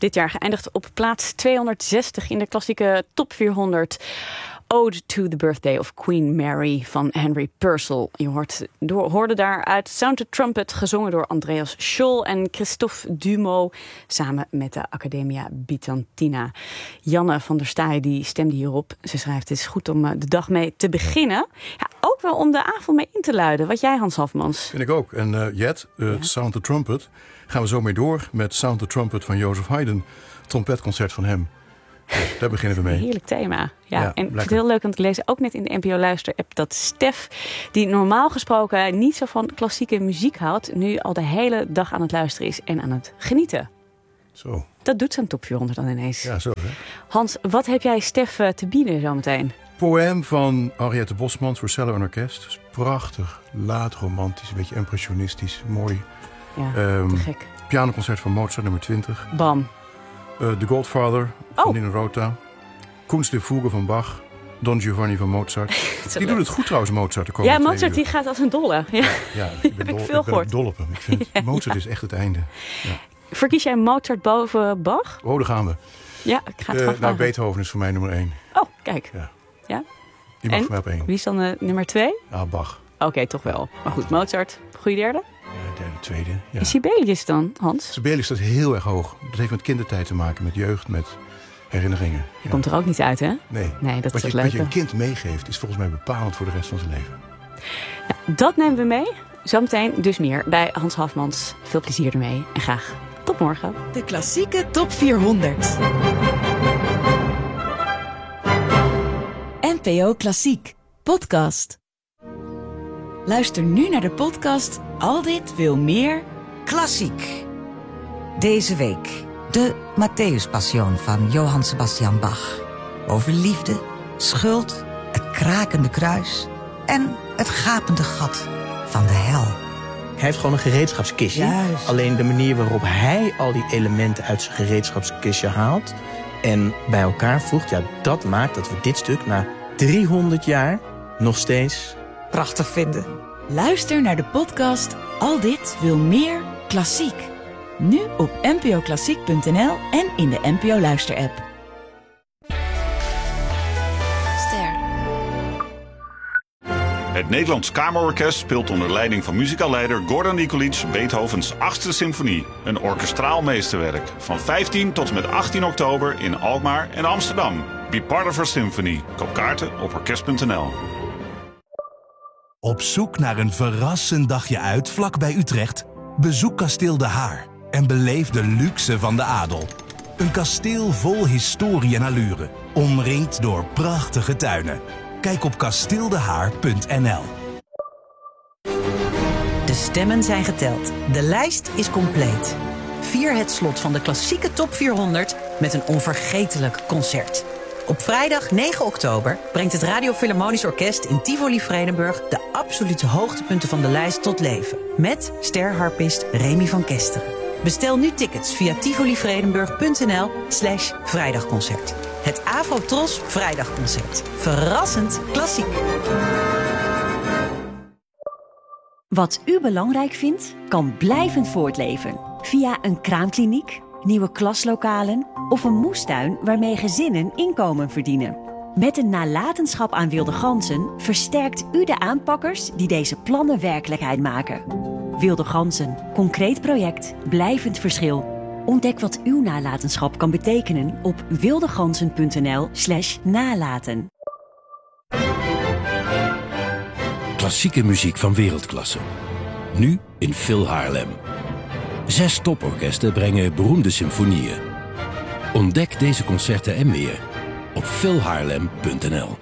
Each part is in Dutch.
Dit jaar geëindigd op plaats 260 in de klassieke top 400. Ode to the Birthday of Queen Mary van Henry Purcell. Je hoorde daaruit Sound the Trumpet, gezongen door Andreas Scholl en Christophe Dumaux, samen met de Accademia Bisantina. Janne van der Staaij die stemde hierop. Ze schrijft: het is goed om de dag mee te beginnen. Ja, ook wel om de avond mee in te luiden. Wat jij, Hans Hofmans? Vind ik ook. En Jet, Sound the Trumpet, gaan we zo mee door met Sound the Trumpet van Joseph Haydn. Trompetconcert van hem. Dus daar beginnen we mee. Heerlijk thema. Ja, en ik vind het lekker. heel leuk, want ik lees ook net in de NPO Luister-app dat Stef, die normaal gesproken niet zo van klassieke muziek houdt, nu al de hele dag aan het luisteren is en aan het genieten. Zo. Dat doet zo'n top 400 dan ineens. Ja, zo hè. Hans, wat heb jij Stef te bieden zometeen? Poëm van Henriette Bosmans voor cello en orkest. Dus prachtig, laat romantisch, een beetje impressionistisch, mooi. Ja, te gek. Pianoconcert van Mozart, nummer 20. Bam. The Godfather van Nino Rota. Kunst der Fuge van Bach. Don Giovanni van Mozart. Die doet het goed trouwens, Mozart. De komende 2 Mozart uur. die gaat als een dolle. Ja. Ik ben heb ik veel ik ben gehoord. ook dol op hem. Ik vind Mozart is echt het einde. Ja. Verkies jij Mozart boven Bach? Oh, daar gaan we. Ja, ik ga het gewoon vragen. Beethoven is voor mij nummer 1. Oh, kijk. Ja. Die mag En? voor mij op 1. Wie is dan nummer 2? Ah, Bach. Oké, toch wel. Maar goed, Mozart. Goeie derde? Ja, derde, tweede. Ja. En Sibelius dan, Hans? Sibelius staat heel erg hoog. Dat heeft met kindertijd te maken, met jeugd, met herinneringen. Je komt er ook niet uit, hè? Nee, dat is het wat leuke. je een kind meegeeft is volgens mij bepalend voor de rest van zijn leven. Nou, dat nemen we mee. Zometeen dus meer bij Hans Hofmans. Veel plezier ermee en graag tot morgen. De klassieke top 400. NPO Klassiek podcast. Luister nu naar de podcast Al dit wil meer Klassiek. Deze week de Matthäus-passion van Johann Sebastian Bach. Over liefde, schuld, het krakende kruis en het gapende gat van de hel. Hij heeft gewoon een gereedschapskistje. Juist. Alleen de manier waarop hij al die elementen uit zijn gereedschapskistje haalt en bij elkaar voegt, ja, dat maakt dat we dit stuk na 300 jaar nog steeds Prachtig vinden. Luister naar de podcast Al dit wil meer klassiek. Nu op npoklassiek.nl en in de NPO Luister-app. Het Nederlands Kamerorkest speelt onder leiding van muzikaalleider Gordon Nikolic Beethovens 8e symfonie. Een orkestraal meesterwerk. Van 15 tot en met 18 oktober in Alkmaar en Amsterdam. Be part of our symphony. Koop kaarten op orkest.nl. Op zoek naar een verrassend dagje uit vlak bij Utrecht? Bezoek Kasteel De Haar en beleef de luxe van de adel. Een kasteel vol historie en allure, omringd door prachtige tuinen. Kijk op kasteeldehaar.nl. De stemmen zijn geteld. De lijst is compleet. Vier het slot van de klassieke top 400 met een onvergetelijk concert. Op vrijdag 9 oktober brengt het Radio Philharmonisch Orkest in Tivoli Vredenburg de absolute hoogtepunten van de lijst tot leven. Met sterharpist Remy van Kesteren. Bestel nu tickets via tivolivredenburg.nl/vrijdagconcert. Het Avro-Tros Vrijdagconcert. Verrassend klassiek. Wat u belangrijk vindt, kan blijvend voortleven. Via een kraamkliniek, nieuwe klaslokalen of een moestuin waarmee gezinnen inkomen verdienen. Met een nalatenschap aan wilde ganzen versterkt u de aanpakkers die deze plannen werkelijkheid maken. Wilde ganzen, concreet project, blijvend verschil. Ontdek wat uw nalatenschap kan betekenen op wildeganzen.nl/nalaten. Klassieke muziek van wereldklasse. Nu in Phil Haarlem. 6 toporkesten brengen beroemde symfonieën. Ontdek deze concerten en meer op philhaarlem.nl.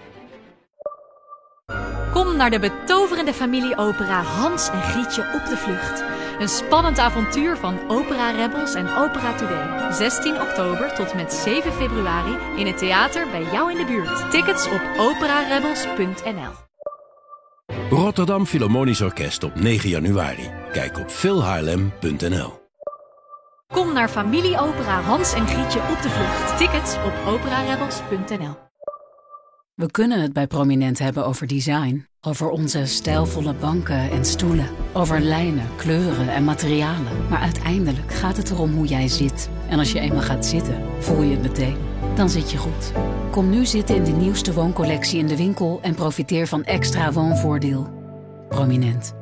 Kom naar de betoverende familieopera Hans en Grietje op de vlucht. Een spannend avontuur van Opera Rebels en Opera Today. 16 oktober tot met 7 februari in het theater bij jou in de buurt. Tickets op operarebels.nl. Rotterdam Philharmonisch Orkest op 9 januari. Kijk op philhaarlem.nl. Kom naar familieopera Hans en Grietje op de vlucht. Tickets op operarebels.nl. We kunnen het bij Prominent hebben over design. Over onze stijlvolle banken en stoelen. Over lijnen, kleuren en materialen. Maar uiteindelijk gaat het erom hoe jij zit. En als je eenmaal gaat zitten, voel je het meteen. Dan zit je goed. Kom nu zitten in de nieuwste wooncollectie in de winkel en profiteer van extra woonvoordeel. Prominent.